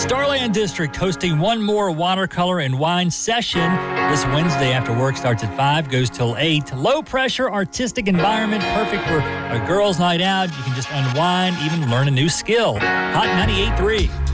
Starland District hosting one more watercolor and wine session this Wednesday after work. Starts at 5, goes till 8. Low pressure, artistic environment, perfect for a girls' night out. You can just unwind, even learn a new skill. Hot 98.3.